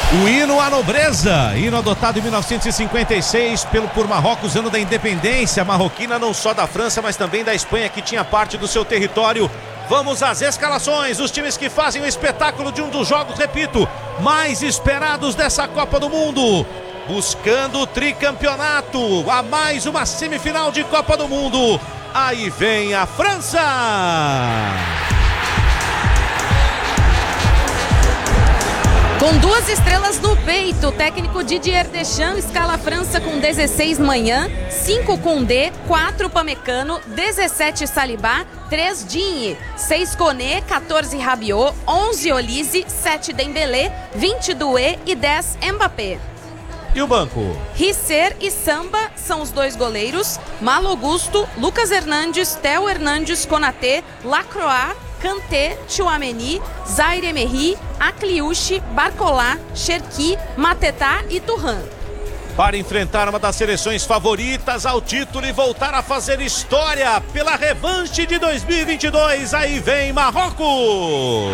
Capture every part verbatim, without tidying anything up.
O hino à nobreza, hino adotado em mil novecentos e cinquenta e seis pelo, por Marrocos, ano da independência marroquina, não só da França, mas também da Espanha, que tinha parte do seu território. Vamos às escalações, os times que fazem o espetáculo de um dos jogos, repito, mais esperados dessa Copa do Mundo. Buscando o tricampeonato, a mais uma semifinal de Copa do Mundo. Aí vem a França! Com duas estrelas no peito, o técnico Didier Deschamps escala a França com dezesseis Manhã, cinco Koundé, quatro Pamecano, dezessete Saliba, três Digne, seis Koné, quatorze Rabiot, onze Olise, sete Dembélé, vinte Doué e dez Mbappé. E o banco? Risser e Samba são os dois goleiros, Malo Augusto, Lucas Hernandes, Theo Hernandes, Konaté, Lacroix, Kanté, Tchouaméni, Zaire Emery, Akliouche, Barcola, Cherki, Mateta e Thuram. Para enfrentar uma das seleções favoritas ao título e voltar a fazer história pela revanche de dois mil e vinte e dois, aí vem Marrocos!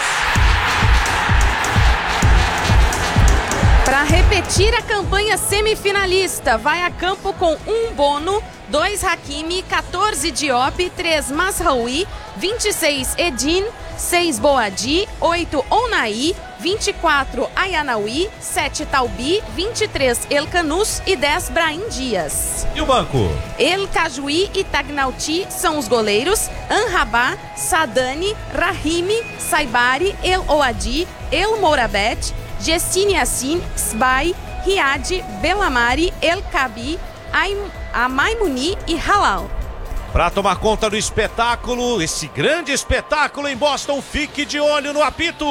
Para repetir a campanha semifinalista, vai a campo com um Bono, dois Hakimi, quatorze Diop, três Mazraoui, vinte e seis Edine, seis Boadi, oito Ounahi, vinte e quatro Ayanaoui, sete Taubi, vinte e três El Kanous e dez Brahim Dias. E o banco? El Kajoui e Tagnauti são os goleiros, Anrabá, Sadani, Rahimi, Saibari, El Ouadi, El Mourabet, Gessine Yassin, Sbai, Riad, Belamari, El Kabi, Amaimouni e Halal. Para tomar conta do espetáculo, esse grande espetáculo em Boston, fique de olho no apito.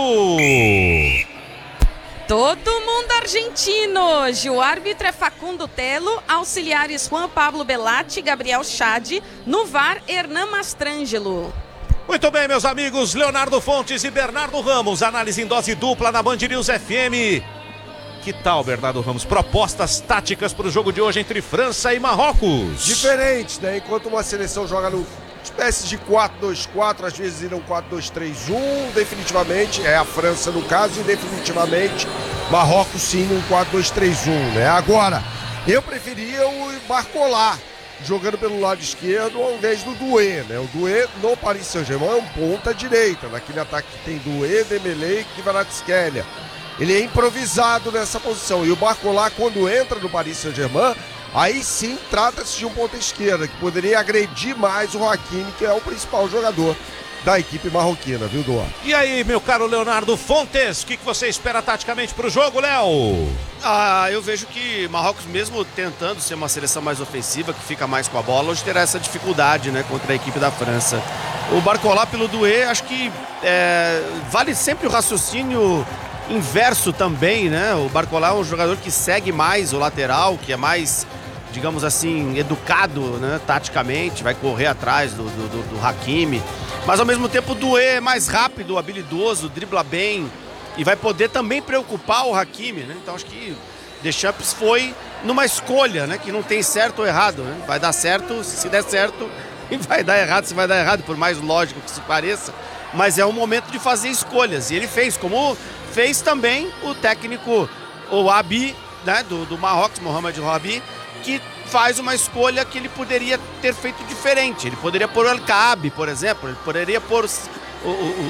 Todo mundo argentino. O árbitro é Facundo Telo, auxiliares Juan Pablo Belatti e Gabriel Chade, no V A R Hernan Mastrangelo. Muito bem, meus amigos, Leonardo Fontes e Bernardo Ramos, análise em dose dupla na Band News F M. Que tal, Bernardo Ramos? Propostas táticas para o jogo de hoje entre França e Marrocos. Diferente, né? Enquanto uma seleção joga no espécie de quatro dois quatro, às vezes irão quatro dois três um, definitivamente, é a França no caso, e definitivamente Marrocos sim no quatro dois três um, né? Agora, eu preferia o Barcola jogando pelo lado esquerdo ao invés do Doué, né? O Doué no Paris Saint-Germain é um ponta direita, naquele ataque que tem Doué, Dembélé e Kvaratskhelia. Ele é improvisado nessa posição, e o Barcola, quando entra no Paris Saint-Germain, aí sim trata-se de um ponta esquerda, que poderia agredir mais o Hakimi, que é o principal jogador da equipe marroquina, viu, Duarte? E aí, meu caro Leonardo Fontes, o que, que você espera taticamente para o jogo, Léo? Ah, eu vejo que Marrocos, mesmo tentando ser uma seleção mais ofensiva, que fica mais com a bola, hoje terá essa dificuldade, né, contra a equipe da França. O Barcola pelo Doué, acho que é, vale sempre o raciocínio inverso também, né? O Barcola é um jogador que segue mais o lateral, que é mais, digamos assim, educado, né, taticamente, vai correr atrás do, do, do, do Hakimi. Mas ao mesmo tempo o Doué é mais rápido, habilidoso, dribla bem e vai poder também preocupar o Hakimi, né? Então acho que Deschamps foi numa escolha, né, que não tem certo ou errado, né? Vai dar certo se der certo e vai dar errado se vai dar errado, por mais lógico que se pareça. Mas é um momento de fazer escolhas e ele fez, como fez também o técnico, o Abi, né, do, do Marrocos, Mohamed Rabi, que faz uma escolha que ele poderia ter feito diferente. Ele poderia pôr o El Kaabi, por exemplo, ele poderia pôr o, o,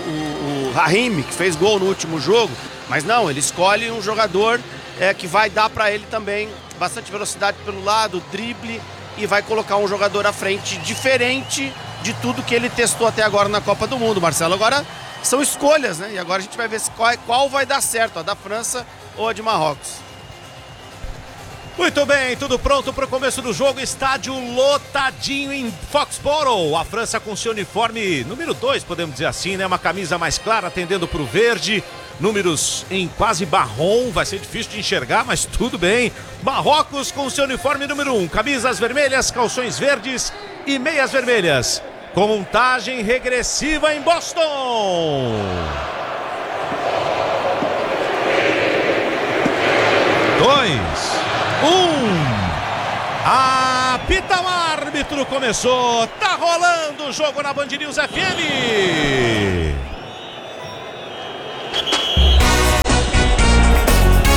o, o Rahimi, que fez gol no último jogo, mas não, ele escolhe um jogador é, que vai dar para ele também bastante velocidade pelo lado, drible, e vai colocar um jogador à frente diferente de tudo que ele testou até agora na Copa do Mundo, Marcelo. Agora são escolhas, né? E agora a gente vai ver qual, qual vai dar certo, a da França ou a de Marrocos. Muito bem, tudo pronto para o começo do jogo, estádio lotadinho em Foxborough. A França com seu uniforme número dois, podemos dizer assim, né? Uma camisa mais clara, tendendo para o verde, números em quase marrom, vai ser difícil de enxergar, mas tudo bem. Marrocos com seu uniforme número um, camisas vermelhas, calções verdes e meias vermelhas. Contagem regressiva em Boston. Dois. Um, apita o árbitro, começou, tá rolando o jogo na Band News F M.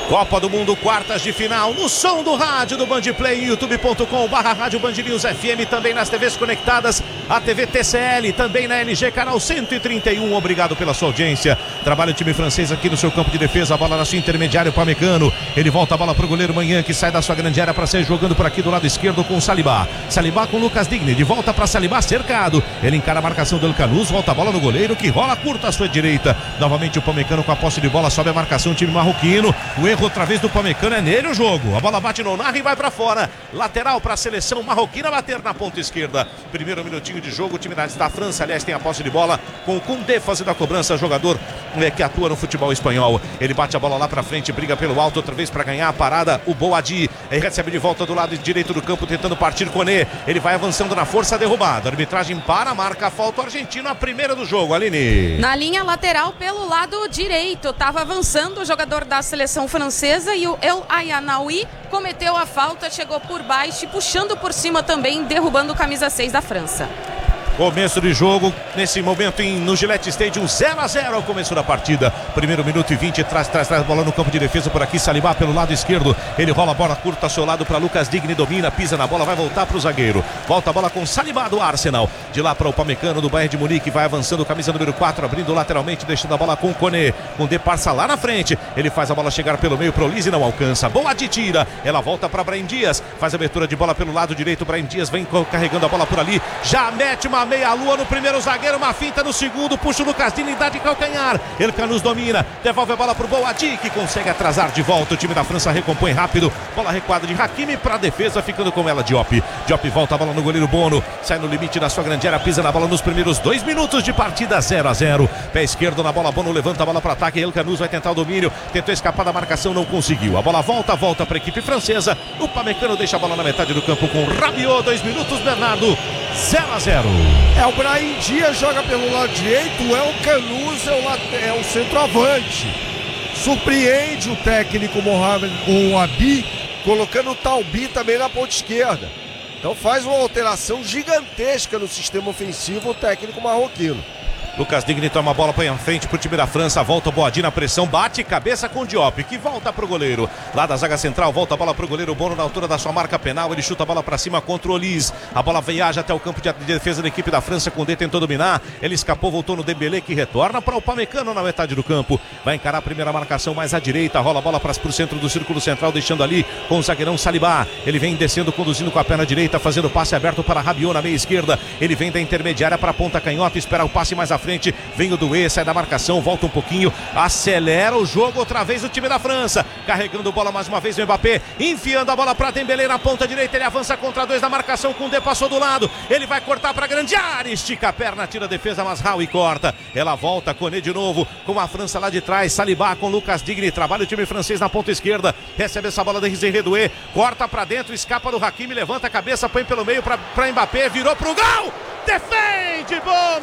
Copa do Mundo, quartas de final, no som do rádio do Band Play, youtube ponto com barra rádio Band News F M, também nas T Vs conectadas, a T V T C L, também na L G, canal cento e trinta e um, obrigado pela sua audiência. Trabalha o time francês aqui no seu campo de defesa, a bola na sua intermediária, o Upamecano, ele volta a bola pro goleiro Manhã, que sai da sua grande área para sair jogando por aqui do lado esquerdo com o Salibá. Salibá com o Lucas Digne, de volta para Salibá, cercado, ele encara a marcação do Elcanus, volta a bola no goleiro, que rola curta à sua direita, novamente o Upamecano com a posse de bola, sobe a marcação, time marroquino, o erro outra vez do Upamecano, é nele o jogo, a bola bate no Narra e vai para fora, lateral para a seleção marroquina bater na ponta esquerda. Primeiro minutinho de jogo, o time da França, aliás, tem a posse de bola com o Koundé fazendo a cobrança, jogador é, que atua no futebol espanhol. Ele bate a bola lá para frente, briga pelo alto outra vez para ganhar a parada, o Boadi, ele recebe de volta do lado direito do campo, tentando partir Koné, ele vai avançando na força, derrubada, a arbitragem para, marca a falta, o argentino, a primeira do jogo, Aline. Na linha lateral pelo lado direito, estava avançando o jogador da seleção francesa e o El Ayanaoui cometeu a falta, chegou por baixo e puxando por cima também, derrubando o camisa seis da França. Começo de jogo, nesse momento em, no Gillette Stadium, zero a zero ao começo da partida. Primeiro minuto e vinte, traz, traz, traz bola no campo de defesa por aqui, Salibá pelo lado esquerdo. Ele rola a bola curta ao seu lado para Lucas Digne, domina, pisa na bola, vai voltar para o zagueiro. Volta a bola com Salibá do Arsenal. De lá para o Upamecano do Bayern de Munique, vai avançando, camisa número quatro, abrindo lateralmente, deixando a bola com o Koné. Koundé passa lá na frente, ele faz a bola chegar pelo meio para o Lise, não alcança. Boa de tira, ela volta para Brahim Dias, faz a abertura de bola pelo lado direito, Brahim Dias vem carregando a bola por ali, já mete uma meia-lua no primeiro zagueiro, uma finta no segundo, puxa o Lucas Digne, dá de calcanhar, Elcanus domina, devolve a bola pro Boadi, que consegue atrasar de volta, o time da França recompõe rápido, bola recuada de Hakimi para a defesa, ficando com ela Diop, Diop volta a bola no goleiro Bono, sai no limite da sua grande área, pisa na bola nos primeiros dois minutos de partida, zero a zero, pé esquerdo na bola, Bono levanta a bola para ataque, Elcanus vai tentar o domínio, tentou escapar da marcação, não conseguiu, a bola volta, volta para a equipe francesa, o Upamecano deixa a bola na metade do campo com Rabiot, dois minutos, Bernardo, zero a zero. É, o Brahim Dias joga pelo lado direito, o Elcanus é o, late... é o centroavante. Surpreende o técnico Mohamed Ouabi, colocando o Talbi também na ponta esquerda. Então faz uma alteração gigantesca no sistema ofensivo o técnico marroquino. Lucas Digne toma a bola, põe à frente pro time da França, volta o Boadi na pressão, bate cabeça com o Diop, que volta pro goleiro, lá da zaga central, volta a bola pro goleiro Bono na altura da sua marca penal, ele chuta a bola pra cima contra o Olise, a bola viaja até o campo de defesa da equipe da França, Koundé tentou dominar, ele escapou, voltou no Dembélé, que retorna para o Upamecano na metade do campo, vai encarar a primeira marcação mais à direita, rola a bola para o centro do círculo central, deixando ali com o zagueirão Salibá, ele vem descendo, conduzindo com a perna direita, fazendo passe aberto para Rabiot na meia esquerda, ele vem da intermediária para a ponta canhota, espera o passe mais à frente, vem o Doué, sai da marcação, volta um pouquinho, acelera o jogo outra vez o time da França, carregando bola mais uma vez o Mbappé, enfiando a bola para Dembélé na ponta direita, ele avança contra dois da marcação, Koundé passou do lado, ele vai cortar para a grande área, estica a perna, tira a defesa, mas Raul e corta, ela volta, Koné de novo, com a França lá de trás, Salibá com Lucas Digne, trabalha o time francês na ponta esquerda, recebe essa bola da Desiré Doué, corta para dentro, escapa do Hakimi, levanta a cabeça, põe pelo meio para Mbappé, virou pro gol, defende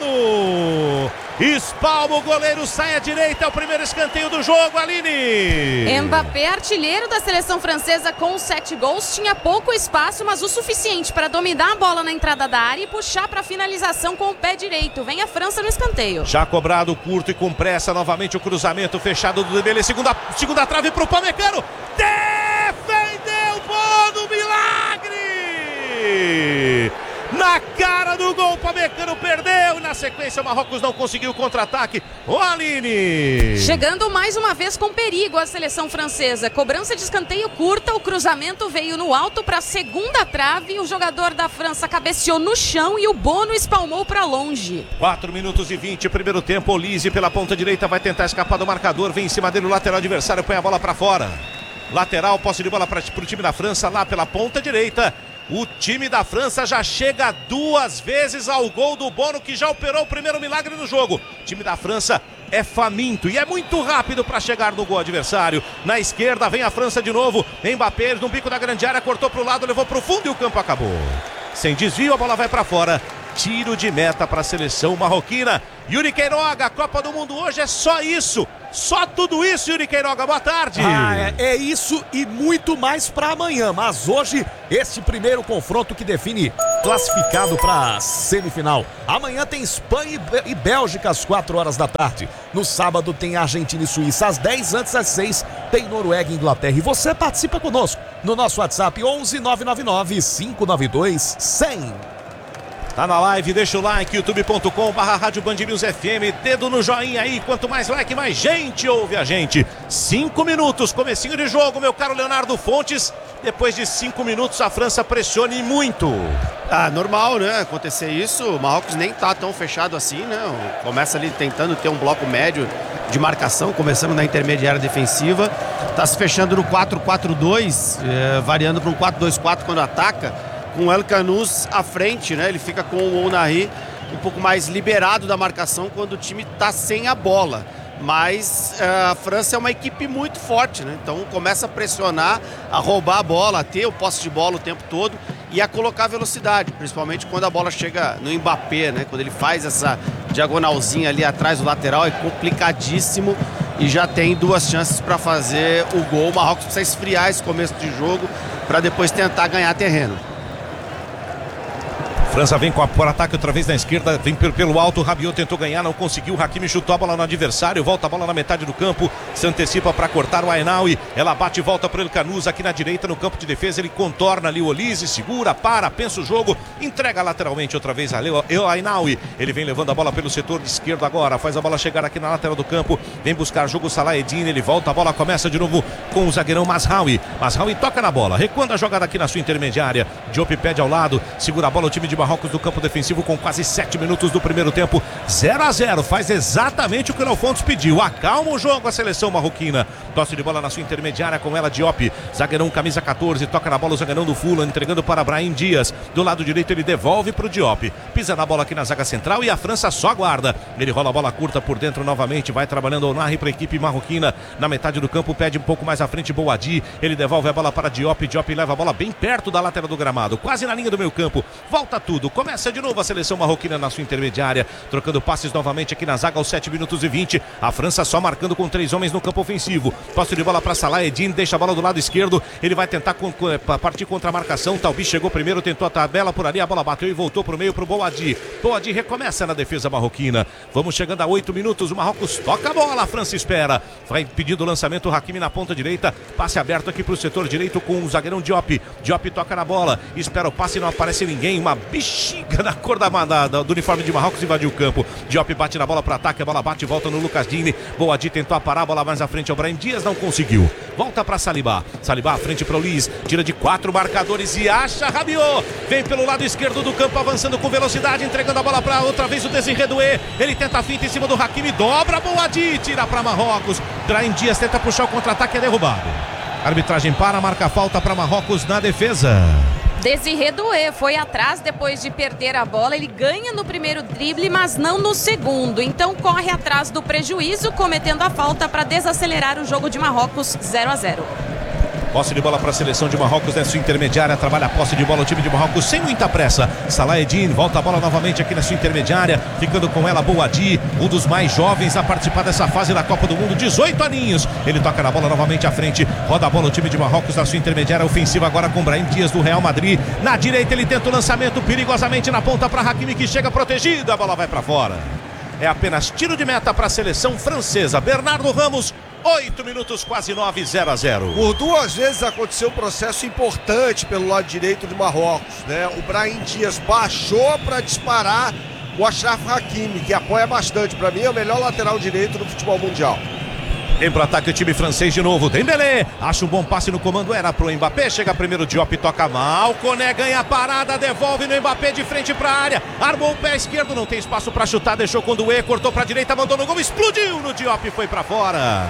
Bono, espalma o goleiro, sai à direita, é o primeiro escanteio do jogo, Aline. Mbappé, artilheiro da seleção francesa com sete gols, tinha pouco espaço, mas o suficiente para dominar a bola na entrada da área e puxar para a finalização com o pé direito. Vem a França no escanteio. Já cobrado, curto e com pressa, novamente o cruzamento fechado do Dembélé, segunda, segunda trave para o Upamecano, defendeu Bono, milagre! Na cara do gol, o Upamecano perdeu e na sequência o Marrocos não conseguiu o contra-ataque. Ô Aline! Chegando mais uma vez com perigo a seleção francesa. Cobrança de escanteio curta, o cruzamento veio no alto para a segunda trave. O jogador da França cabeceou no chão e o Bono espalmou para longe. quatro minutos e vinte, primeiro tempo. Olise pela ponta direita vai tentar escapar do marcador. Vem em cima dele o lateral adversário, põe a bola para fora. Lateral, posse de bola para o time da França lá pela ponta direita. O time da França já chega duas vezes ao gol do Bono, que já operou o primeiro milagre no jogo. O time da França é faminto e é muito rápido para chegar no gol adversário. Na esquerda vem a França de novo. Mbappé no bico da grande área, cortou para o lado, levou para o fundo e o campo acabou. Sem desvio, a bola vai para fora. Tiro de meta para a seleção marroquina. Yuri Queiroga, a Copa do Mundo hoje é só isso. Só tudo isso, Yuri Queiroga, boa tarde. Ah, é, é isso e muito mais para amanhã. Mas hoje, esse primeiro confronto que define classificado para a semifinal. Amanhã tem Espanha e Bélgica às quatro horas da tarde. No sábado tem Argentina e Suíça às dez, antes às seis tem Noruega e Inglaterra. E você participa conosco no nosso WhatsApp onze nove nove nove, cinco nove dois, cem. Tá na live, deixa o like, youtube ponto com barra Rádio Band News F M, dedo no joinha aí, quanto mais like, mais gente ouve a gente. Cinco minutos, comecinho de jogo, meu caro Leonardo Fontes. Depois de cinco minutos a França pressiona e muito. Ah, normal, né, acontecer isso. O Marrocos nem tá tão fechado assim, né, começa ali tentando ter um bloco médio de marcação, começando na intermediária defensiva. Tá se fechando no quatro quatro dois, é, variando para um quatro dois quatro quando ataca, com o El Khanous à frente, né? Ele fica com o Ounahi um pouco mais liberado da marcação quando o time está sem a bola. Mas uh, a França é uma equipe muito forte, né? Então começa a pressionar, a roubar a bola, a ter o posse de bola o tempo todo e a colocar velocidade, principalmente quando a bola chega no Mbappé, né? Quando ele faz essa diagonalzinha ali atrás do lateral, é complicadíssimo e já tem duas chances para fazer o gol. O Marrocos precisa esfriar esse começo de jogo para depois tentar ganhar terreno. França vem com a por ataque outra vez na esquerda, vem pelo alto, Rabiot tentou ganhar, não conseguiu, Hakimi chutou a bola no adversário, volta a bola na metade do campo, se antecipa para cortar o Ainaoui, ela bate e volta para o El Khanous aqui na direita no campo de defesa, ele contorna ali o Olise, segura, para, pensa o jogo, entrega lateralmente outra vez a o Ainaoui, ele vem levando a bola pelo setor de esquerdo agora, faz a bola chegar aqui na lateral do campo, vem buscar jogo Salah Eddine, ele volta a bola, começa de novo com o zagueirão Mazraoui, Mazraoui toca na bola, recuando a jogada aqui na sua intermediária, Diop pede ao lado, segura a bola o time de Marrocos do campo defensivo com quase sete minutos do primeiro tempo, zero a zero, faz exatamente o que o Léo Fontes pediu, acalma o jogo a seleção marroquina, tosse de bola na sua intermediária com ela Diop, zagueirão camisa catorze, toca na bola o zagueirão do Fulham, entregando para Brahim Dias, do lado direito ele devolve para o Diop, pisa na bola aqui na zaga central e a França só aguarda, ele rola a bola curta por dentro novamente, vai trabalhando o Ounahi para a equipe marroquina, na metade do campo pede um pouco mais à frente Boadi, ele devolve a bola para Diop, Diop leva a bola bem perto da lateral do gramado, quase na linha do meio campo, volta tudo, começa de novo a seleção marroquina na sua intermediária, trocando passes novamente aqui na zaga aos sete minutos e vinte, a França só marcando com três homens no campo ofensivo, passe de bola para Salah Eddine, deixa a bola do lado esquerdo, ele vai tentar com, com, partir contra a marcação, Talbi chegou primeiro, tentou a tabela por ali, a bola bateu e voltou para o meio para o Boadi, Boadi recomeça na defesa marroquina, vamos chegando a oito minutos, o Marrocos toca a bola, a França espera, vai pedindo o lançamento, o Hakimi na ponta direita, passe aberto aqui para o setor direito com o zagueirão Diop, Diop toca na bola, espera o passe, não aparece ninguém, uma bexiga na cor da, da, do uniforme de Marrocos invadiu o campo, Diop bate na bola para ataque, a bola bate e volta no Lucas Digne, Boadi tentou parar a bola mais à frente ao Brahim Dias, não conseguiu, volta para Saliba, Saliba à frente para o Liz, tira de quatro marcadores e acha Rabiot, vem pelo lado esquerdo do campo avançando com velocidade, entregando a bola para outra vez o Desiré Doué, ele tenta a finta em cima do Hakimi, dobra Boadi, tira para Marrocos, Brahim Dias tenta puxar o contra-ataque, é derrubado, a arbitragem para, marca falta para Marrocos na defesa. Desiré Doué foi atrás depois de perder a bola, ele ganha no primeiro drible, mas não no segundo, então corre atrás do prejuízo, cometendo a falta para desacelerar o jogo de Marrocos, zero a zero. Posse de bola para a seleção de Marrocos nessa intermediária, trabalha a posse de bola o time de Marrocos sem muita pressa, Salah Eddine volta a bola novamente aqui na sua intermediária, ficando com ela Boadi, um dos mais jovens a participar dessa fase da Copa do Mundo, dezoito aninhos, ele toca na bola novamente à frente, roda a bola o time de Marrocos na sua intermediária ofensiva agora com Brahim Dias do Real Madrid, na direita ele tenta o lançamento perigosamente na ponta para Hakimi que chega protegido, a bola vai para fora, é apenas tiro de meta para a seleção francesa, Bernardo Ramos, oito minutos, quase nove, zero a zero. Por duas vezes aconteceu um processo importante pelo lado direito de Marrocos, né? O Brahim Dias baixou para disparar o Achraf Hakimi, que apoia bastante. Para mim é o melhor lateral direito do futebol mundial. Vem pro ataque o time francês de novo, Dembélé, acha um bom passe no comando, era pro Mbappé, chega primeiro Diop, toca mal, Koné ganha a parada, devolve no Mbappé de frente pra área, armou o pé esquerdo, não tem espaço pra chutar, deixou com o Doué, cortou pra direita, mandou no gol, explodiu no Diop, foi pra fora.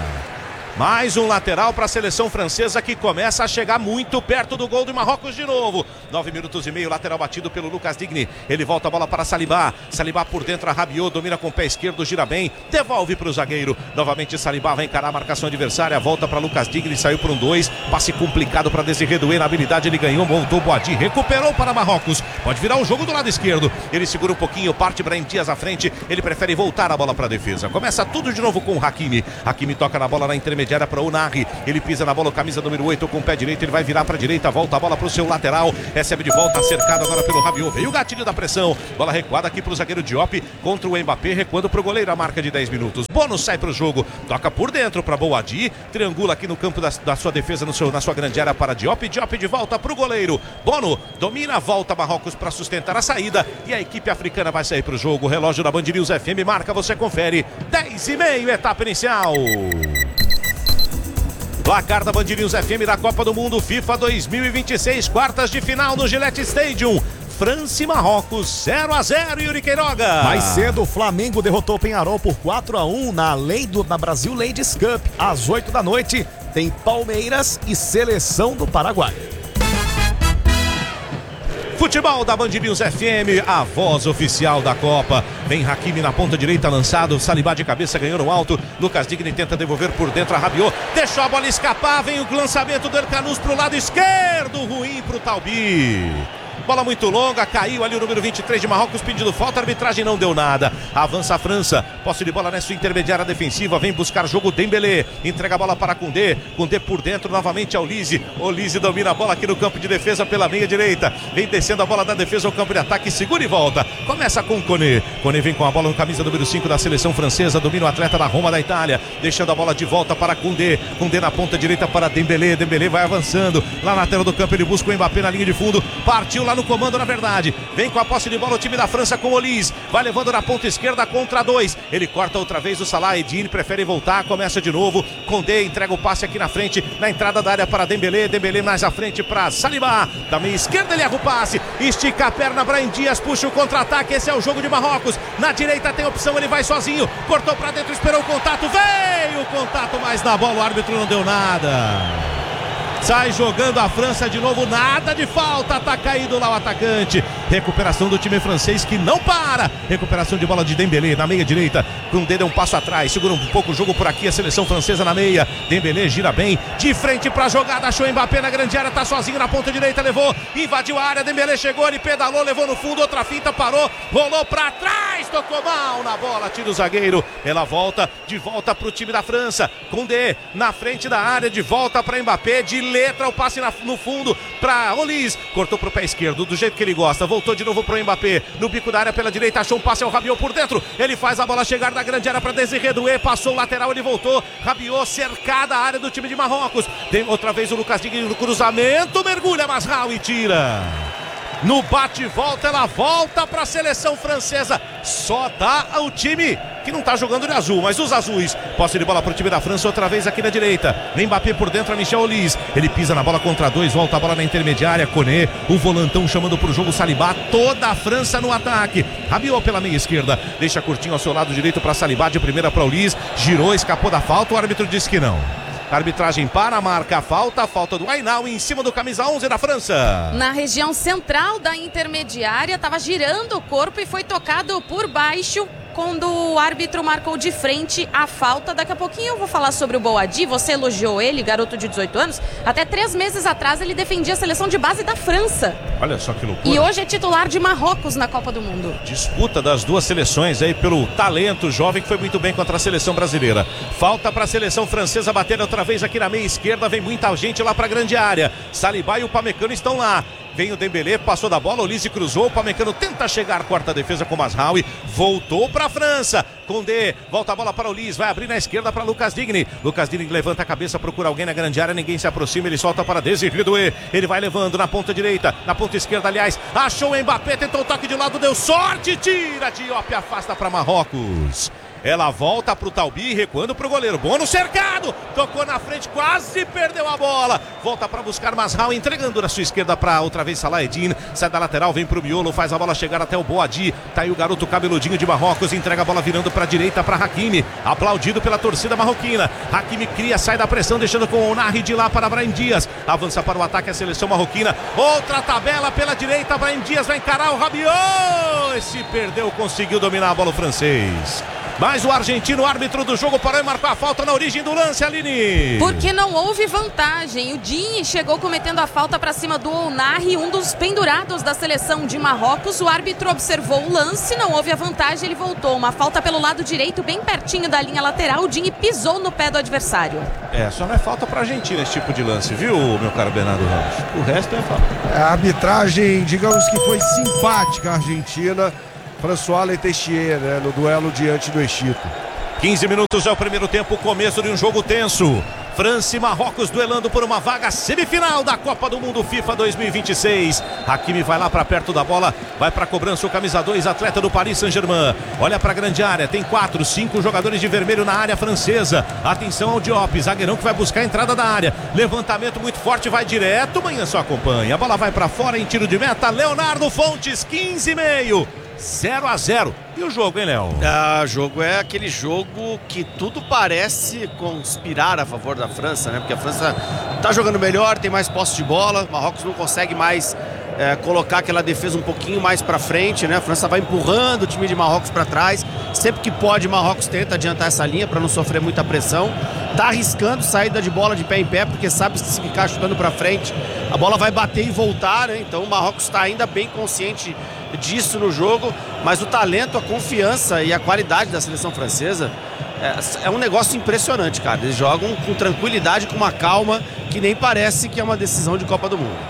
Mais um lateral para a seleção francesa que começa a chegar muito perto do gol do Marrocos de novo. Nove minutos e meio, lateral batido pelo Lucas Digne. Ele volta a bola para Saliba. Saliba por dentro, a Rabiot domina com o pé esquerdo, gira bem, devolve para o zagueiro. Novamente Saliba vai encarar a marcação adversária, volta para Lucas Digne, saiu por um dois. Passe complicado para Desiré Doué, na habilidade ele ganhou, voltou Boadi, recuperou para Marrocos. Pode virar o jogo do lado esquerdo. Ele segura um pouquinho, parte Brahim Dias à frente. Ele prefere voltar a bola para a defesa. Começa tudo de novo com o Hakimi. Hakimi toca na bola na intermediária. intermediária para o Unai. Ele pisa na bola, camisa número oito com o pé direito, ele vai virar para a direita, volta a bola para o seu lateral, recebe de volta, cercado agora pelo Rabiot, veio o gatilho da pressão, bola recuada aqui para o zagueiro Diop, contra o Mbappé, recuando para o goleiro, a marca de dez minutos. Bono sai para o jogo, toca por dentro para Boadi, triangula aqui no campo da, da sua defesa, no seu, na sua grande área para Diop, Diop de volta para o goleiro, Bono domina, volta Marrocos para sustentar a saída e a equipe africana vai sair para o jogo. O relógio da Band News F M marca, você confere, dez e meio, etapa inicial. Placar da Band News F M da Copa do Mundo FIFA dois mil e vinte e seis, quartas de final no Gillette Stadium. França e Marrocos, zero a zero, Yuri Queiroga. Mais cedo, o Flamengo derrotou o Peñarol por quatro a um na, lei do, na Brasil Ladies Cup. Às oito da noite, tem Palmeiras e Seleção do Paraguai. Futebol da Band News F M, a voz oficial da Copa. Vem Hakimi na ponta direita, lançado, Saliba de cabeça, ganhou no alto, Lucas Digne tenta devolver por dentro a Rabiot, deixou a bola escapar, vem o lançamento do El Canous pro lado esquerdo, ruim pro Talbi. Bola muito longa, caiu ali o número vinte e três de Marrocos pedindo falta, a arbitragem não deu nada. Avança a França, posse de bola nessa intermediária defensiva, vem buscar jogo Dembélé, entrega a bola para Koundé, Koundé por dentro novamente ao Olise, Olise domina a bola aqui no campo de defesa pela meia direita, vem descendo a bola da defesa ao campo de ataque, segura e volta, começa com Koné, Koné vem com a bola no camisa número cinco da seleção francesa, domina o atleta da Roma da Itália, deixando a bola de volta para Koundé, Koundé na ponta direita para Dembélé, Dembélé vai avançando, lá na tela do campo ele busca o Mbappé na linha de fundo, partiu lá no comando na verdade, vem com a posse de bola o time da França com o Olise, vai levando na ponta esquerda contra dois, ele corta outra vez o Salah, Edine prefere voltar, começa de novo, Koundé entrega o passe aqui na frente, na entrada da área para Dembélé, Dembélé mais à frente para Saliba, da meia esquerda ele erra o passe, estica a perna, Brahim Dias puxa o contra-ataque, esse é o jogo de Marrocos, na direita tem opção, ele vai sozinho, cortou para dentro, esperou o contato, veio o contato, mas na bola o árbitro não deu nada. Sai jogando a França de novo, nada de falta, tá caído lá o atacante. Recuperação do time francês que não para. Recuperação de bola de Dembélé na meia direita. Koundé deu um passo atrás, segura um pouco o jogo por aqui, a seleção francesa na meia. Dembélé gira bem, de frente pra jogada, achou Mbappé na grande área, tá sozinho na ponta direita, levou, invadiu a área, Dembélé chegou, ele pedalou, levou no fundo, outra finta, parou, rolou pra trás, tocou mal na bola, tira o zagueiro. Ela volta, de volta pro time da França. Koundé na frente da área, de volta pra Mbappé, de letra o passe na, no fundo para Olise, cortou pro pé esquerdo do jeito que ele gosta, voltou de novo pro Mbappé, no bico da área pela direita, achou um passe ao Rabiot por dentro, ele faz a bola chegar na grande área para Désiré Doué, passou o lateral, ele voltou, Rabiot cercada a área do time de Marrocos, tem outra vez o Lucas Digne no cruzamento, mergulha Masraoui e tira. No bate-volta, ela volta para a seleção francesa. Só dá ao time que não está jogando de azul, mas os azuis. Posse de bola para o time da França, outra vez aqui na direita. Mbappé por dentro, a Michel Olise. Ele pisa na bola contra dois, volta a bola na intermediária. Koné, o volantão chamando para o jogo Saliba. Toda a França no ataque. Rabiot pela meia esquerda. Deixa curtinho ao seu lado direito para Saliba, de primeira para Olise. Girou, escapou da falta, o árbitro disse que não. A arbitragem para, marca a falta, a falta do Ainal em cima do camisa onze da França. Na região central da intermediária, estava girando o corpo e foi tocado por baixo quando o árbitro marcou de frente a falta. Daqui a pouquinho eu vou falar sobre o Boadi, você elogiou ele, garoto de dezoito anos. Até três meses atrás ele defendia a seleção de base da França. Olha só que loucura. E hoje é titular de Marrocos na Copa do Mundo. Disputa das duas seleções aí pelo talento jovem que foi muito bem contra a seleção brasileira. Falta para a seleção francesa bater outra vez aqui na meia esquerda, vem muita gente lá para a grande área. Saliba e o Upamecano estão lá. Vem o Dembélé, passou da bola, Olise cruzou, o Upamecano tenta chegar, corta a defesa com o Masraoui, voltou para a França. Koundé, volta a bola para o Olise, vai abrir na esquerda para Lucas Digne. Lucas Digne levanta a cabeça, procura alguém na grande área, ninguém se aproxima, ele solta para Désiré Doué. Ele vai levando na ponta direita, na ponta esquerda, aliás, achou o Mbappé, tentou o toque de lado, deu sorte, tira, Diop afasta para Marrocos. Ela volta pro Talbi, recuando pro goleiro. Bono cercado, tocou na frente, quase perdeu a bola. Volta para buscar Masraoui, entregando na sua esquerda para outra vez Salah Eddine. Sai da lateral, vem pro miolo, faz a bola chegar até o Boadi. Tá aí o garoto cabeludinho de Marrocos, entrega a bola virando para a direita para Hakimi. Aplaudido pela torcida marroquina. Hakimi cria, sai da pressão, deixando com o Onari de lá para Brahim Dias. Avança para o ataque a seleção marroquina. Outra tabela pela direita, Brahim Dias vai encarar o Rabiot. Esse perdeu, conseguiu dominar a bola o francês. Mas o argentino, árbitro do jogo, parou e marcou a falta na origem do lance, Aline. Porque não houve vantagem. O Dini chegou cometendo a falta para cima do Ounahi, um dos pendurados da seleção de Marrocos. O árbitro observou o lance, não houve a vantagem, ele voltou. Uma falta pelo lado direito, bem pertinho da linha lateral. O Dini pisou no pé do adversário. É, só não é falta pra Argentina esse tipo de lance, viu, meu caro Bernardo Ramos? O resto é falta. A arbitragem, digamos que foi simpática a Argentina. François Letessier, né, no duelo diante do Egito. quinze minutos é o primeiro tempo, começo de um jogo tenso. França e Marrocos duelando por uma vaga semifinal da Copa do Mundo FIFA dois mil e vinte e seis. Hakimi vai lá para perto da bola, vai para cobrança o camisa dois, atleta do Paris Saint-Germain. Olha para a grande área, tem quatro, cinco jogadores de vermelho na área francesa. Atenção ao Diop, zagueirão que vai buscar a entrada da área. Levantamento muito forte, vai direto, Manhã só acompanha. A bola vai para fora em tiro de meta, Leonardo Fontes, quinze e meio. zero a zero. E o jogo, hein, Léo? Ah, o jogo é aquele jogo que tudo parece conspirar a favor da França, né? Porque a França tá jogando melhor, tem mais posse de bola. O Marrocos não consegue mais é, colocar aquela defesa um pouquinho mais pra frente, né? A França vai empurrando o time de Marrocos pra trás. Sempre que pode, Marrocos tenta adiantar essa linha pra não sofrer muita pressão. Tá arriscando saída de bola de pé em pé, porque sabe que se ficar chutando pra frente, a bola vai bater e voltar, né? Então o Marrocos tá ainda bem consciente disso no jogo, mas o talento, a confiança e a qualidade da seleção francesa é, é um negócio impressionante, cara. Eles jogam com tranquilidade, com uma calma que nem parece que é uma decisão de Copa do Mundo.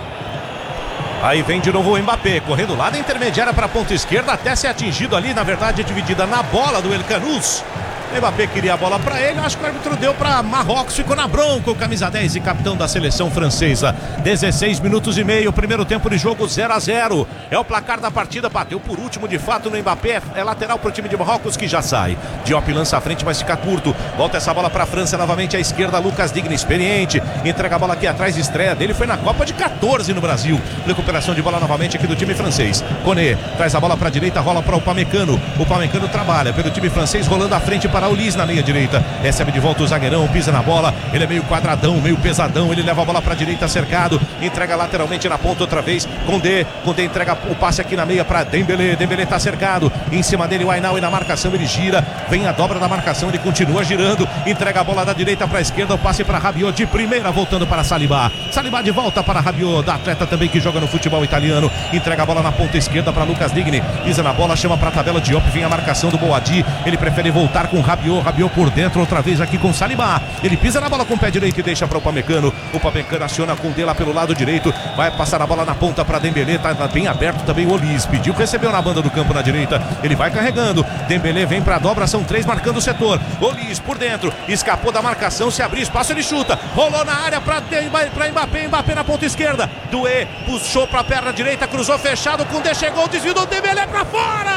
Aí vem de novo o Mbappé, correndo lá da intermediária para a ponta esquerda, até ser atingido ali, na verdade dividida na bola do El Canous. Mbappé queria a bola para ele, acho que o árbitro deu para Marrocos, ficou na bronca o camisa dez e capitão da seleção francesa. dezesseis minutos e meio, primeiro tempo de jogo, zero a zero. É o placar da partida, bateu por último de fato no Mbappé, é lateral para o time de Marrocos que já sai. Diop lança à frente, mas fica curto. Volta essa bola para a França, novamente à esquerda, Lucas Digne, experiente. Entrega a bola aqui atrás, estreia dele, foi na Copa de quatorze no Brasil. Recuperação de bola novamente aqui do time francês. Koné traz a bola para a direita, rola para o Upamecano. O Upamecano trabalha pelo time francês, rolando à frente para o Ulis na meia direita, recebe de volta o zagueirão, pisa na bola, ele é meio quadradão, meio pesadão, ele leva a bola para a direita, cercado, entrega lateralmente na ponta outra vez, Condé, Condé entrega o passe aqui na meia para Dembélé, Dembélé tá cercado, em cima dele o Ainaoui na marcação, ele gira, vem a dobra da marcação, ele continua girando, entrega a bola da direita para a esquerda, o passe para Rabiot de primeira, voltando para Saliba, Saliba de volta para Rabiot, da atleta também que joga no futebol italiano, entrega a bola na ponta esquerda para Lucas Digne, pisa na bola, chama para a tabela, Diop, vem a marcação do Boadi, ele prefere voltar com Rabiot, Rabiot por dentro, outra vez aqui com Saliba. Ele pisa na bola com o pé direito e deixa para o Upamecano. O Upamecano aciona com o Condé lá pelo lado direito. Vai passar a bola na ponta para Dembélé. Tá bem aberto também o Ulis. Pediu, recebeu na banda do campo na direita. Ele vai carregando. Dembélé vem para a dobra. São três marcando o setor. Ulis por dentro. Escapou da marcação. Se abrir espaço, ele chuta. Rolou na área para Mbappé. Mbappé na ponta esquerda. Doué puxou para a perna direita. Cruzou fechado. Condé chegou. Desvio do Dembélé para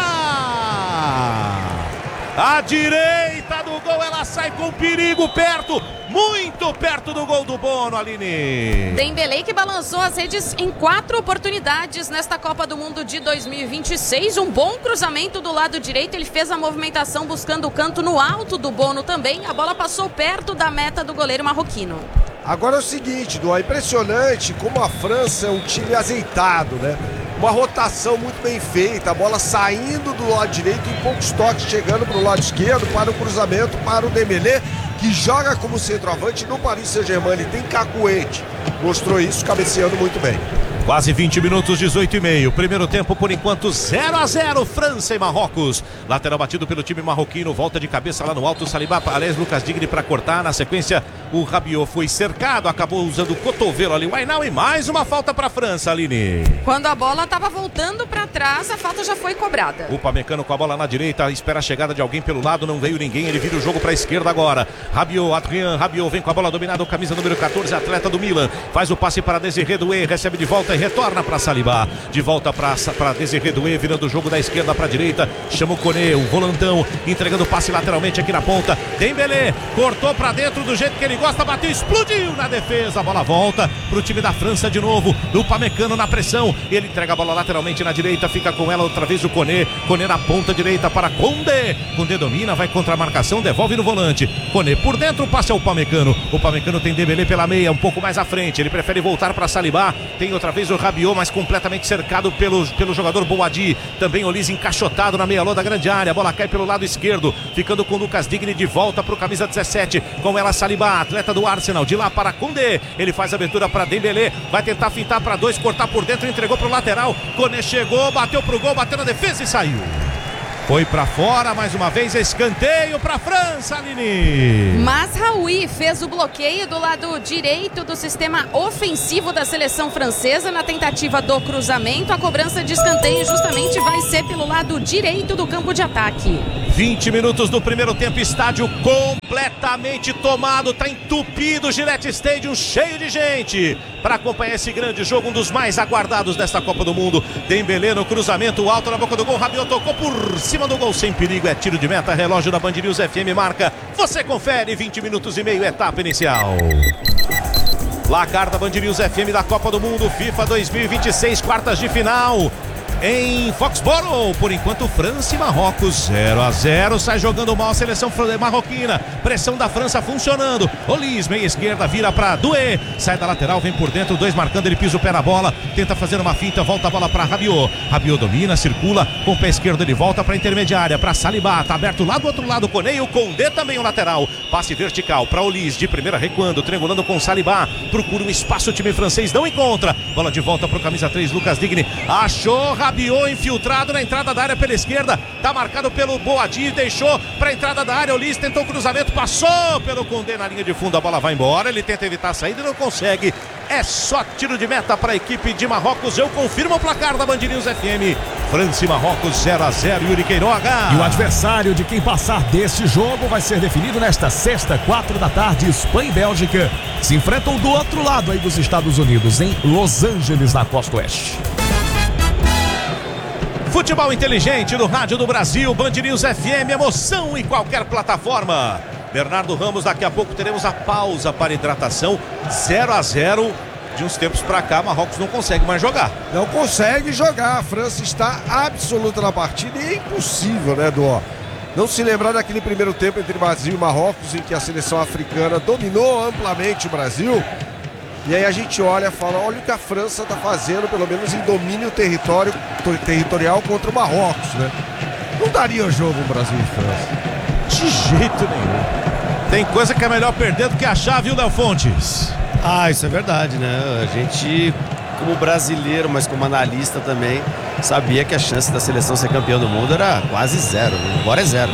fora. A direita do gol, ela sai com perigo perto, muito perto do gol do Bono, Aline. Dembélé que balançou as redes em quatro oportunidades nesta Copa do Mundo de dois mil e vinte e seis. Um bom cruzamento do lado direito, ele fez a movimentação buscando o canto no alto do Bono também. A bola passou perto da meta do goleiro marroquino. Agora é o seguinte, Du, é impressionante como a França é um time azeitado, né? Uma rotação muito bem feita, a bola saindo do lado direito em poucos toques, chegando para o lado esquerdo, para o cruzamento, para o Dembélé, que joga como centroavante no Paris Saint-Germain. Ele tem cacuete, mostrou isso cabeceando muito bem. Quase vinte minutos, dezoito e meio. Primeiro tempo, por enquanto, zero a zero. França e Marrocos. Lateral batido pelo time marroquino. Volta de cabeça lá no alto. Saliba, aliás, Lucas Digne para cortar. Na sequência, o Rabiot foi cercado. Acabou usando o cotovelo ali. O Ainaoui e mais uma falta para a França, Aline. Quando a bola estava voltando para trás, a falta já foi cobrada. O Upamecano com a bola na direita. Espera a chegada de alguém pelo lado. Não veio ninguém. Ele vira o jogo para a esquerda agora. Rabiot, Adrien. Rabiot vem com a bola dominada. O camisa número quatorze, atleta do Milan. Faz o passe para Désiré Doué. Recebe de volta e retorna para Saliba, de volta para Désiré Doué, virando o jogo da esquerda para a direita, chama o Koné, o volantão, entregando o passe lateralmente aqui na ponta, Dembélé, cortou para dentro do jeito que ele gosta, bateu, explodiu na defesa, a bola volta para o time da França de novo, o Upamecano na pressão, ele entrega a bola lateralmente na direita, fica com ela outra vez o Koné, Koné na ponta direita para Condé, Condé domina, vai contra a marcação, devolve no volante, Koné por dentro, passe ao Pamecano. O Pamecano tem Dembélé pela meia, um pouco mais à frente. Ele prefere voltar para Saliba. Tem outra vez o Rabiot, mas completamente cercado pelo, pelo jogador Boadi. Também o Liz encaixotado na meia-lua da grande área. A bola cai pelo lado esquerdo, ficando com o Lucas Digne de volta para o camisa dezessete. Com ela Saliba, atleta do Arsenal. De lá para Koundé. Ele faz a abertura para Dembélé. Vai tentar fintar para dois, cortar por dentro, entregou para o lateral. Koné chegou, bateu pro gol, bateu na defesa e saiu. Foi pra fora, mais uma vez, escanteio pra França, Aline. Mazraoui fez o bloqueio do lado direito do sistema ofensivo da seleção francesa na tentativa do cruzamento. A cobrança de escanteio justamente vai ser pelo lado direito do campo de ataque. vinte minutos do primeiro tempo, estádio completamente tomado, tá entupido, Gillette Stadium cheio de gente para acompanhar esse grande jogo, um dos mais aguardados desta Copa do Mundo. Dembélé no cruzamento alto na boca do gol, Rabiot tocou por cima do gol, sem perigo, é tiro de meta, relógio da Band News F M marca, você confere, vinte minutos e meio, etapa inicial. Placar da Band News F M da Copa do Mundo FIFA dois mil e vinte e seis, quartas de final em Foxborough. Por enquanto, França e Marrocos zero a zero, sai jogando mal a seleção marroquina, pressão da França funcionando. Olis, meia esquerda, vira para Doué, sai da lateral, vem por dentro, dois marcando, ele pisa o pé na bola, tenta fazer uma finta, volta a bola para Rabiot. Rabiot domina, circula, com o pé esquerdo ele volta para a intermediária, para Saliba, tá aberto lá do outro lado, Koné e o Koundé também o lateral, passe vertical para Olis, de primeira recuando, triangulando com Saliba, procura um espaço, o time francês não encontra, bola de volta para o camisa três, Lucas Digne, achou Rabiot infiltrado na entrada da área pela esquerda, tá marcado pelo Boadi, deixou para a entrada da área, Olis tentou o cruzamento, passou pelo Koundé na linha de fundo, a bola vai embora, ele tenta evitar a saída e não consegue, é só tiro de meta para a equipe de Marrocos. Eu confirmo o placar da Band News F M, França e Marrocos zero a zero, Yuri Queiroga. E o adversário de quem passar deste jogo vai ser definido nesta sexta, quatro da tarde, Espanha e Bélgica se enfrentam do outro lado aí dos Estados Unidos, em Los Angeles, na costa oeste. Futebol inteligente no Rádio do Brasil, Band News F M, emoção em qualquer plataforma. Bernardo Ramos, daqui a pouco teremos a pausa para hidratação, zero a zero. De uns tempos para cá, Marrocos não consegue mais jogar. Não consegue jogar, a França está absoluta na partida e é impossível, né, Dó? Não se lembrar daquele primeiro tempo entre Brasil e Marrocos, em que a seleção africana dominou amplamente o Brasil. E aí a gente olha e fala, olha o que a França está fazendo, pelo menos em domínio território, territorial contra o Marrocos, né? Não daria jogo o Brasil e França. De jeito nenhum. Tem coisa que é melhor perder do que achar, viu, Léo Fontes? Ah, isso é verdade, né? A gente, como brasileiro, mas como analista também, sabia que a chance da seleção ser campeão do mundo era quase zero, né? Agora é zero.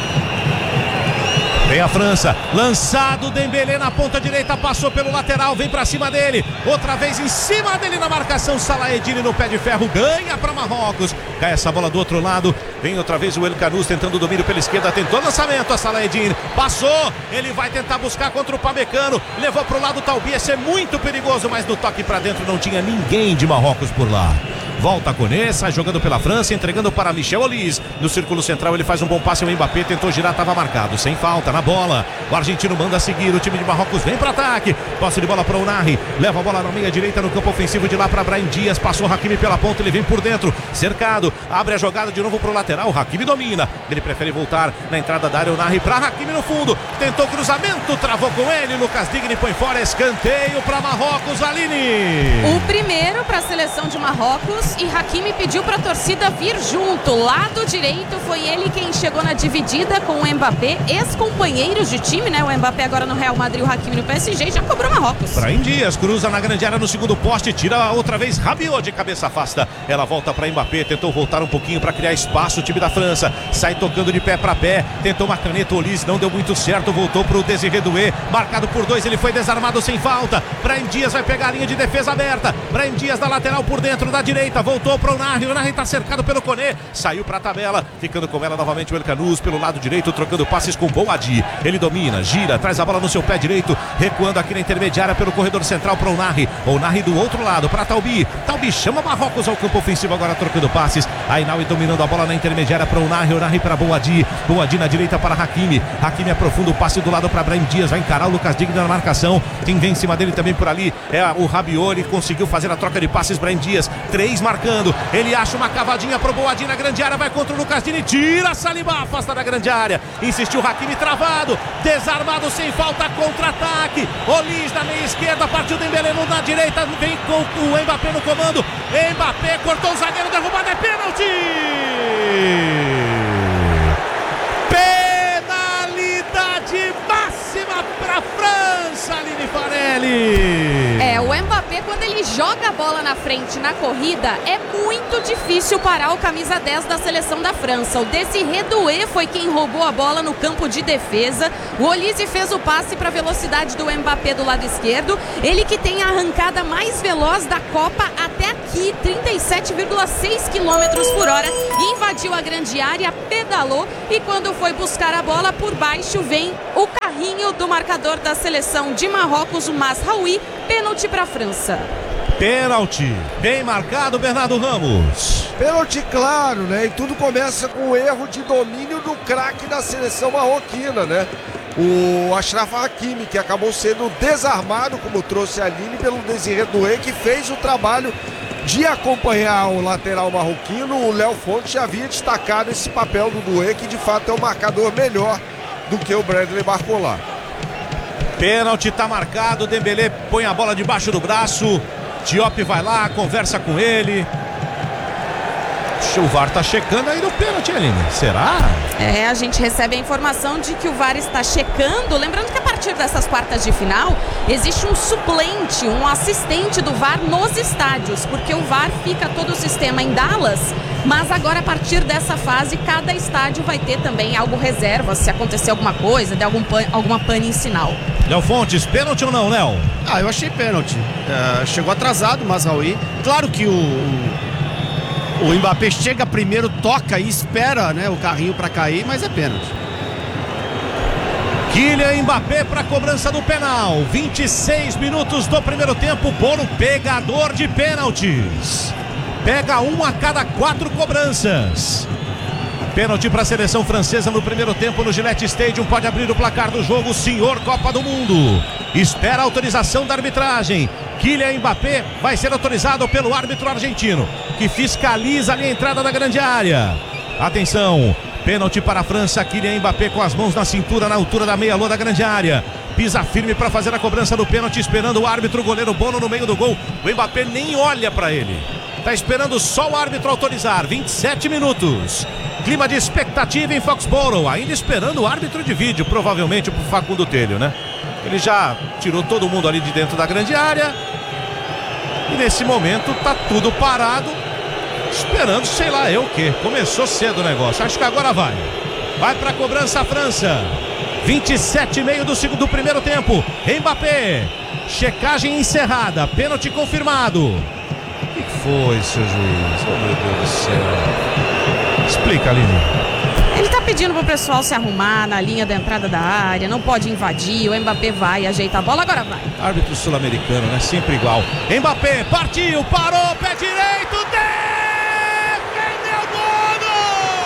Vem a França, lançado Dembélé na ponta direita, passou pelo lateral, vem pra cima dele, outra vez em cima dele na marcação, Salah Eddine no pé de ferro, ganha pra Marrocos, cai essa bola do outro lado, vem outra vez o El Khanous tentando o domínio pela esquerda, tentou lançamento, a Salah Eddine, passou, ele vai tentar buscar contra o Pamecano, levou pro lado o Taubi, esse é muito perigoso, mas no toque pra dentro não tinha ninguém de Marrocos por lá. Volta a Koné, sai jogando pela França, entregando para Michel Olis. No círculo central ele faz um bom passe, o Mbappé tentou girar, estava marcado, sem falta, na bola. O argentino manda seguir, o time de Marrocos vem para ataque. Posse de bola para o Unai, leva a bola na meia direita no campo ofensivo, de lá para Brahim Dias, passou o Hakimi pela ponta, ele vem por dentro, cercado, abre a jogada de novo para o lateral, o Hakimi domina, ele prefere voltar na entrada da área, o Unai para Hakimi no fundo, tentou cruzamento, travou com ele, Lucas Digne põe fora, escanteio para Marrocos, Aline. O primeiro para a seleção de Marrocos, e Hakimi pediu para a torcida vir junto. Lado direito foi ele quem chegou na dividida com o Mbappé, ex-companheiros de time, né? O Mbappé agora no Real Madrid, o Hakimi no P S G, já cobrou Marrocos. Brahim Dias cruza na grande área no segundo poste, tira outra vez Rabiot de cabeça, afasta. Ela volta para Mbappé, tentou voltar um pouquinho para criar espaço, o time da França sai tocando de pé para pé, tentou uma caneta, Olis não deu muito certo, voltou para o Désiré Doué, marcado por dois, ele foi desarmado sem falta. Brahim Dias vai pegar a linha de defesa aberta, Brahim Dias da lateral por dentro da direita, voltou para o Unai, o Unai está cercado pelo Koné, saiu para a tabela, ficando com ela novamente o El Khanous pelo lado direito, trocando passes com Boadi, ele domina, gira, traz a bola no seu pé direito, recuando aqui na intermediária pelo corredor central para o Unai, o Unai do outro lado para Taubi, Taubi chama Marrocos ao campo ofensivo agora trocando passes, Ainaoui dominando a bola na intermediária para o Unai, Unai para Boadi, Boadi na direita para Hakimi, Hakimi aprofunda o passe do lado para Brahim Dias, vai encarar o Lucas Digne na marcação, quem vem em cima dele também por ali é o Rabiot, ele conseguiu fazer a troca de passes, Brahim Dias, três marcando. Ele acha uma cavadinha pro Boadi na grande área. Vai contra o Lucas Digne. Tira Saliba. Afasta da grande área. Insistiu Hakimi travado. Desarmado sem falta. Contra-ataque. Olins na meia esquerda. Partiu Dembélé na direita. Vem com o Mbappé no comando. Mbappé cortou o zagueiro. Derrubado. É pênalti. Penalidade máxima para a França, Aline Farelli. É, o Mbappé, quando ele joga a bola na frente na corrida, é muito difícil parar o camisa dez da seleção da França. O Désiré Doué foi quem roubou a bola no campo de defesa. O Olise fez o passe para a velocidade do Mbappé do lado esquerdo. Ele que tem a arrancada mais veloz da Copa até aqui, trinta e sete vírgula seis quilômetros por hora. Invadiu a grande área, pedalou e quando foi buscar a bola por baixo vem o carrinho do marcador da seleção de Marrocos, o Mazraoui. Pênalti para a França. Pênalti, bem marcado, Bernardo Ramos. Pênalti claro, né? E tudo começa com o erro de domínio do craque da seleção marroquina, né? O Achraf Hakimi, que acabou sendo desarmado, como trouxe a Aline, pelo Désiré Doué, que fez o trabalho de acompanhar o lateral marroquino. O Léo Fonte já havia destacado esse papel do Doué, que de fato é um marcador melhor do que o Bradley Barcola. Pênalti, tá marcado. Dembélé põe a bola debaixo do braço. Diop vai lá, conversa com ele. O V A R tá checando aí no pênalti, Aline. Será? É, a gente recebe a informação de que o V A R está checando. Lembrando que a partir dessas quartas de final existe um suplente, um assistente do V A R nos estádios, porque o V A R fica todo o sistema em Dallas, mas agora a partir dessa fase cada estádio vai ter também algo reserva, se acontecer alguma coisa, de algum pan, alguma pane em sinal. Léo Fontes, pênalti ou não, Léo? Ah, eu achei pênalti. Uh, chegou atrasado o Mazraoui. Claro que o... O Mbappé chega primeiro, toca e espera, né, o carrinho para cair, mas é pênalti. Kylian Mbappé para a cobrança do penal. vinte e seis minutos do primeiro tempo. Bono pegador de pênaltis. Pega um a cada quatro cobranças. Pênalti para a seleção francesa no primeiro tempo no Gillette Stadium. Pode abrir o placar do jogo, senhor Copa do Mundo. Espera a autorização da arbitragem. Kylian Mbappé vai ser autorizado pelo árbitro argentino, que fiscaliza ali a entrada da grande área. Atenção, pênalti para a França. Kylian Mbappé com as mãos na cintura, na altura da meia-lua da grande área. Pisa firme para fazer a cobrança do pênalti, esperando o árbitro, o goleiro Bono no meio do gol. O Mbappé nem olha para ele. Tá esperando só o árbitro autorizar. vinte e sete minutos. Clima de expectativa em Foxborough, ainda esperando o árbitro de vídeo, provavelmente pro Facundo Telho, né? Ele já tirou todo mundo ali de dentro da grande área. E nesse momento tá tudo parado, esperando sei lá eu o que. Começou cedo o negócio, acho que agora vai. Vai pra cobrança a França. vinte e sete e meio do segundo do primeiro tempo. Mbappé. Checagem encerrada, pênalti confirmado. O que foi, seu juiz? Oh, meu Deus do céu. Explica, Aline. Ele tá pedindo pro pessoal se arrumar na linha da entrada da área, não pode invadir, o Mbappé vai, ajeita a bola, agora vai. Árbitro sul-americano, né? Sempre igual. Mbappé, partiu, parou, pé direito, defendeu, Bono!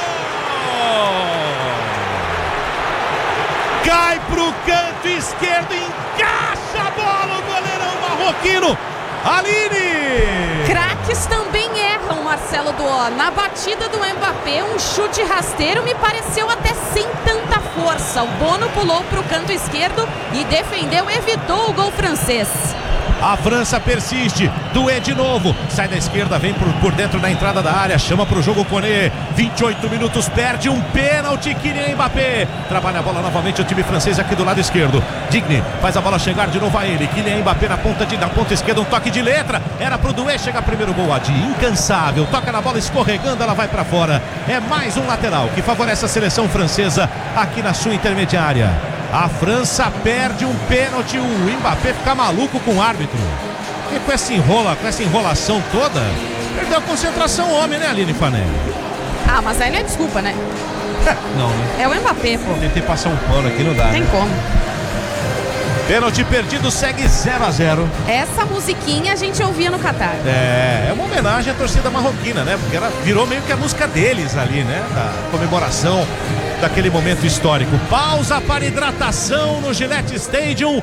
Cai pro canto esquerdo, encaixa a bola, o goleirão marroquino. Aline! Craques também erram, Marcelo Duó. Na batida do Mbappé, um chute rasteiro me pareceu até sem tanta força. O Bono pulou pro canto esquerdo e defendeu, evitou o gol francês. A França persiste, Doué de novo, sai da esquerda, vem por, por dentro da entrada da área, chama pro jogo Koné, vinte e oito minutos, perde um pênalti, Kylian Mbappé, trabalha a bola novamente o time francês aqui do lado esquerdo, Digne faz a bola chegar de novo a ele, Kylian Mbappé na ponta, de, na ponta esquerda, um toque de letra, era pro Doué, chega primeiro gol, Adi, incansável, toca na bola escorregando, ela vai pra fora, é mais um lateral que favorece a seleção francesa aqui na sua intermediária. A França perde um pênalti, o Mbappé fica maluco com o árbitro. E com essa enrola, com essa enrolação toda, perdeu a concentração o homem, né, Aline Fanelli? Ah, mas aí não é desculpa, né? Não, né? É o Mbappé, pô. Tentei passar um pano aqui, não dá, Tem né? como. Pênalti perdido, segue zero a zero. Essa musiquinha a gente ouvia no Catar. É, é uma homenagem à torcida marroquina, né? Porque ela virou meio que a música deles ali, né? Da comemoração daquele momento histórico. Pausa para hidratação no Gillette Stadium.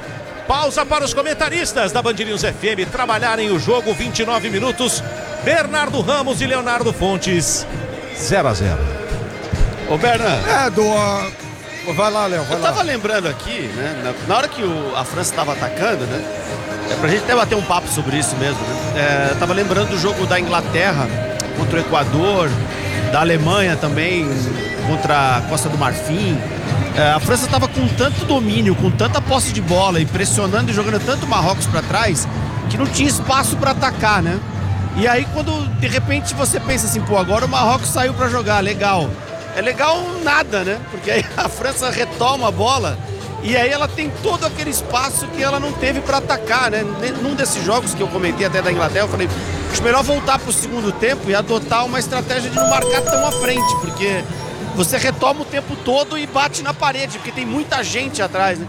Pausa para os comentaristas da Band News F M trabalharem o jogo, vinte e nove minutos. Bernardo Ramos e Leonardo Fontes, zero a zero. Ô, Bernardo. É, do... Vai lá, Léo, vai Eu lá. tava lembrando aqui, né? Na, na hora que o, a França tava atacando, né? É pra gente até bater um papo sobre isso mesmo, né? É, eu tava lembrando do jogo da Inglaterra contra o Equador, da Alemanha também contra a Costa do Marfim. É, a França tava com tanto domínio, com tanta posse de bola e pressionando e jogando tanto o Marrocos pra trás que não tinha espaço pra atacar, né? E aí quando de repente você pensa assim, pô, agora o Marrocos saiu pra jogar, legal. É legal nada, né? Porque aí a França retoma a bola e aí ela tem todo aquele espaço que ela não teve para atacar, né? Num desses jogos que eu comentei até da Inglaterra, eu falei, acho melhor voltar pro segundo tempo e adotar uma estratégia de não marcar tão à frente, porque você retoma o tempo todo e bate na parede, porque tem muita gente atrás, né?